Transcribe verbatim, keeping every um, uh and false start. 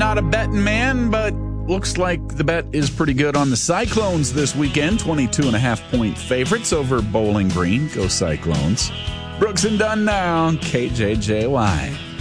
not a betting man, but looks like the bet is pretty good on the Cyclones this weekend. twenty-two and a half point favorites over Bowling Green. Go Cyclones. Brooks and Dunn now, K J J Y.